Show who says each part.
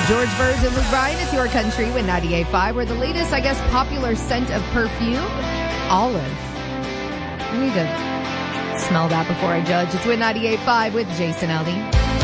Speaker 1: George Burns and Luke Bryan, it's Your Country with 98.5, where the latest, popular scent of perfume, olive. I need to smell that before I judge. It's with 98.5 with Jason Ellie.